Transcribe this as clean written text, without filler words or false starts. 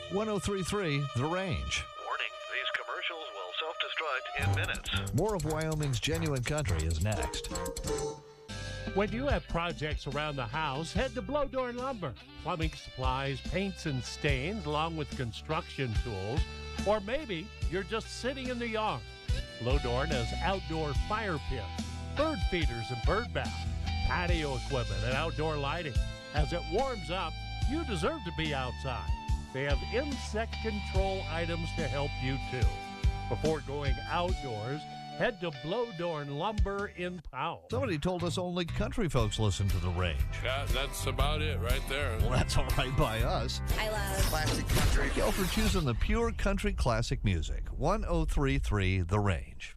1033 The Range. Warning, these commercials will self-destruct in minutes. More of Wyoming's genuine country is next. When you have projects around the house, head to Blowdorn Lumber. Plumbing supplies, paints and stains, along with construction tools. Or maybe you're just sitting in the yard. Blowdorn has outdoor fire pits, bird feeders and bird bath, patio equipment and outdoor lighting. As it warms up, you deserve to be outside. They have insect control items to help you too. Before going outdoors, head to Blowdorn Lumber in Powell. Somebody told us only country folks listen to The Range. Yeah, that's about it right there. Well, that's all right by us. I love classic country. Go for choosing the pure country classic music. 1033 The Range.